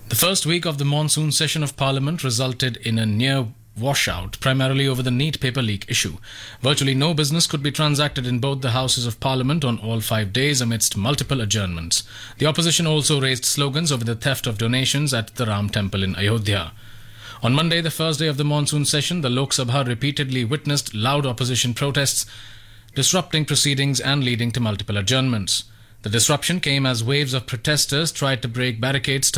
The first week of the monsoon session of Parliament resulted in a near washout, primarily over the NEET paper leak issue. Virtually no business could be transacted in both the Houses of Parliament on all 5 days amidst multiple adjournments. The opposition also raised slogans over the theft of donations at the Ram Temple in Ayodhya. On Monday, the first day of the monsoon session, the Lok Sabha repeatedly witnessed loud opposition protests, disrupting proceedings and leading to multiple adjournments. The disruption came as waves of protesters tried to break barricades